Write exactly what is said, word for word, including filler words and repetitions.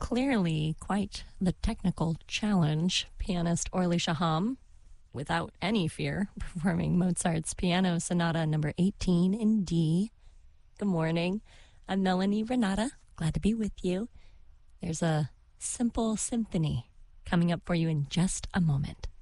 clearly quite the technical challenge. Pianist Orly Shaham, without any fear, performing Mozart's Piano Sonata number eighteen in D. Good morning. I'm Melanie Renata. Glad to be with you. There's a simple symphony coming up for you in just a moment.